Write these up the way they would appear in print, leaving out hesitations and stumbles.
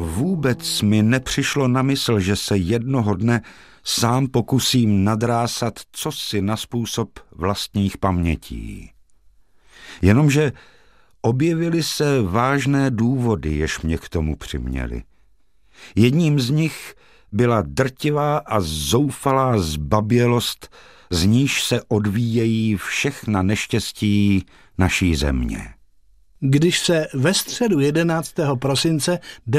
Vůbec mi nepřišlo na mysl, že se jednoho dne sám pokusím nadrásat cosi na způsob vlastních pamětí. Jenomže objevily se vážné důvody, jež mě k tomu přiměly. Jedním z nich byla drtivá a zoufalá zbabělost, z níž se odvíjejí všechna neštěstí naší země. Když se ve středu 11. prosince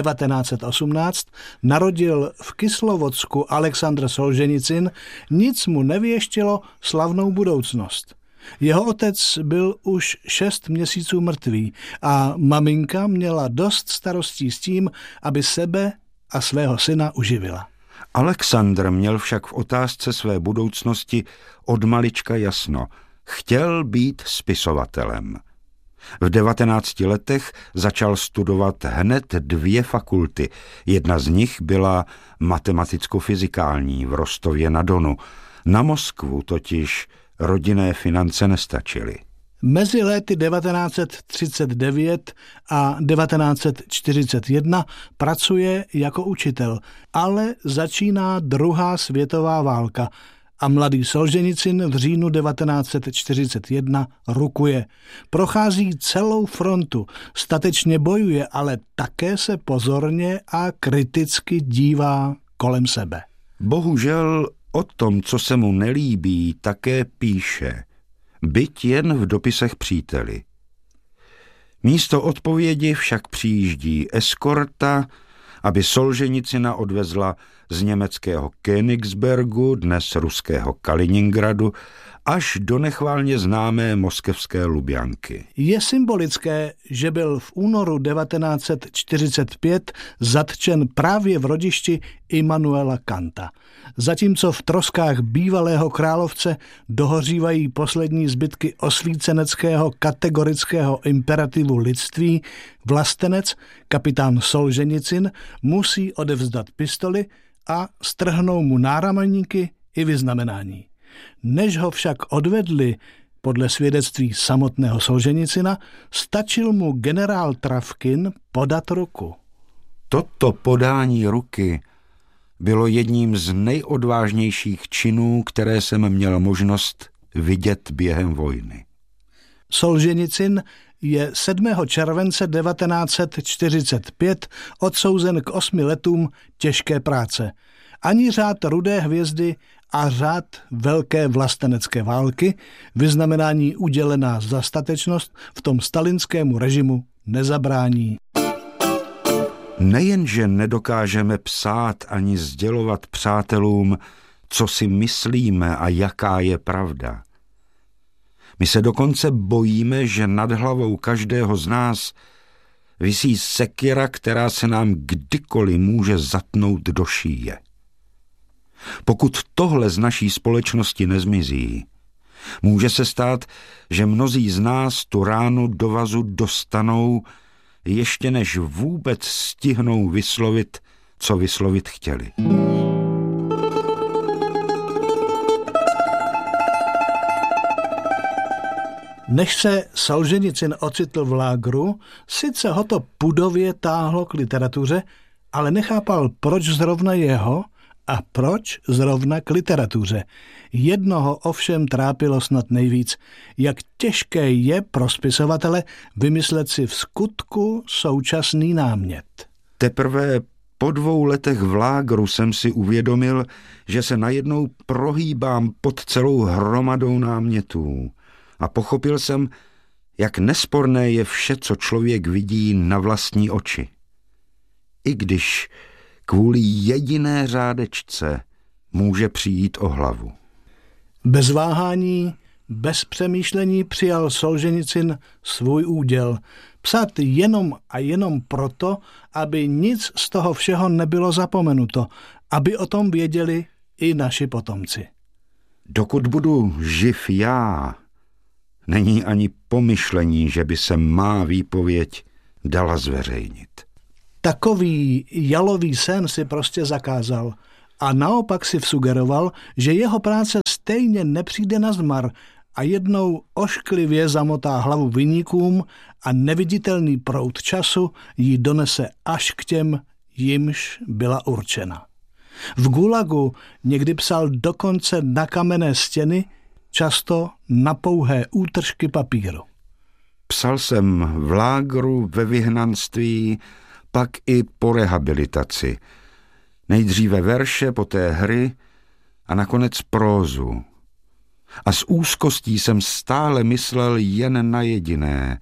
1918 narodil v Kislovodsku Alexandr Solženicyn, nic mu nevěštilo slavnou budoucnost. Jeho otec byl už 6 měsíců mrtvý a maminka měla dost starostí s tím, aby sebe a svého syna uživila. Alexandr měl však v otázce své budoucnosti od malička jasno. Chtěl být spisovatelem. V 19 letech začal studovat hned 2 fakulty. Jedna z nich byla matematicko-fyzikální v Rostově na Donu. Na Moskvu totiž rodinné finance nestačily. Mezi léty 1939 a 1941 pracuje jako učitel, ale začíná druhá světová válka a mladý Solženicyn v říjnu 1941 rukuje. Prochází celou frontu, statečně bojuje, ale také se pozorně a kriticky dívá kolem sebe. Bohužel o tom, co se mu nelíbí, také píše, byť jen v dopisech příteli. Místo odpovědi však přijíždí eskorta, aby Solženicyna odvezla z německého Königsbergu, dnes ruského Kaliningradu, až do nechválně známé moskevské Lubjanky. Je symbolické, že byl v únoru 1945 zatčen právě v rodišti Immanuela Kanta. Zatímco v troskách bývalého královce dohořívají poslední zbytky osvíceneckého kategorického imperativu lidství, vlastenec, kapitán Solženicyn, musí odevzdat pistoli a strhnou mu náramníky i vyznamenání. Než ho však odvedli, podle svědectví samotného Solženicyna, stačil mu generál Travkin podat ruku. Toto podání ruky bylo jedním z nejodvážnějších činů, které jsem měl možnost vidět během vojny. Solženicyn je 7. července 1945 odsouzen k 8 letům těžké práce. Ani řád Rudé hvězdy a řád Velké vlastenecké války, vyznamenání udělená za statečnost, v tom stalinskému režimu nezabrání. Nejenže nedokážeme psát ani sdělovat přátelům, co si myslíme a jaká je pravda. My se dokonce bojíme, že nad hlavou každého z nás visí sekira, která se nám kdykoliv může zatnout do šíje. Pokud tohle z naší společnosti nezmizí, může se stát, že mnozí z nás tu ránu do vazu dostanou, ještě než vůbec stihnou vyslovit, co vyslovit chtěli. Než se Solženicyn ocitl v lágru, sice ho to pudově táhlo k literatuře, ale nechápal, proč zrovna jeho a proč zrovna k literatuře. Jednoho ovšem trápilo snad nejvíc, jak těžké je pro spisovatele vymyslet si v skutku současný námět. Teprve po 2 letech v lágru jsem si uvědomil, že se najednou prohýbám pod celou hromadou námětů a pochopil jsem, jak nesporné je vše, co člověk vidí na vlastní oči. I když kvůli jediné řádečce může přijít o hlavu. Bez váhání, bez přemýšlení přijal Solženicyn svůj úděl. Psát jenom a jenom proto, aby nic z toho všeho nebylo zapomenuto, aby o tom věděli i naši potomci. Dokud budu živ já, není ani pomyšlení, že by se má výpověď dala zveřejnit. Takový jalový sen si prostě zakázal a naopak si vsugeroval, že jeho práce stejně nepřijde na zmar a jednou ošklivě zamotá hlavu viníkům a neviditelný proud času jí donese až k těm, jimž byla určena. V gulagu někdy psal dokonce na kamenné stěny, často na pouhé útržky papíru. Psal jsem v lágru, ve vyhnanství, pak i po rehabilitaci. Nejdříve verše, poté hry a nakonec prózu. A s úzkostí jsem stále myslel jen na jediné.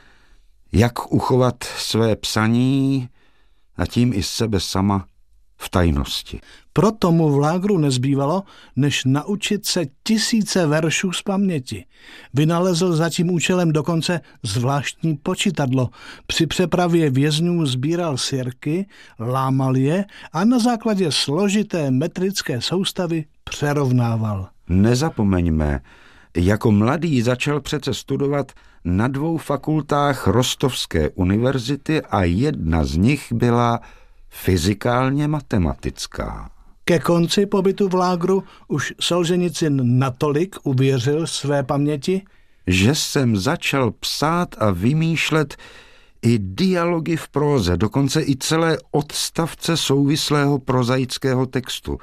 Jak uchovat své psaní a tím i sebe sama v tajnosti. Proto mu v lágru nezbývalo, než naučit se tisíce veršů z paměti. Vynalezl za tím účelem dokonce zvláštní počítadlo. Při přepravě vězňů sbíral sirky, lámal je a na základě složité metrické soustavy přerovnával. Nezapomeňme, jako mladý začal přece studovat na 2 fakultách Rostovské univerzity a jedna z nich byla fyzikálně matematická. Ke konci pobytu v lágru už Solženicyn natolik uvěřil své paměti, že jsem začal psát a vymýšlet i dialogy v próze, dokonce i celé odstavce souvislého prozaického textu.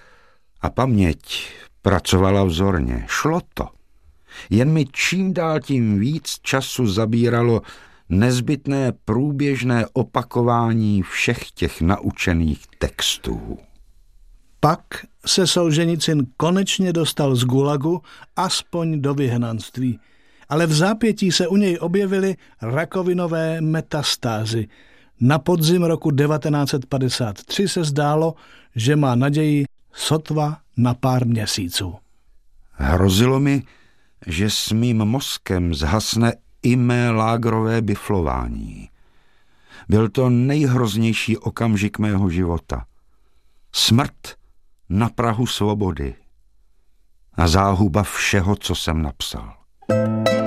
A paměť pracovala vzorně. Šlo to. Jen mi čím dál tím víc času zabíralo nezbytné průběžné opakování všech těch naučených textů. Pak se Solženicyn konečně dostal z gulagu aspoň do vyhnanství, ale v zápětí se u něj objevily rakovinové metastázy. Na podzim roku 1953 se zdálo, že má naději sotva na pár měsíců. Hrozilo mi, že s mým mozkem zhasne i mé lágrové biflování. Byl to nejhroznější okamžik mého života. Smrt na prahu svobody a záhuba všeho, co jsem napsal.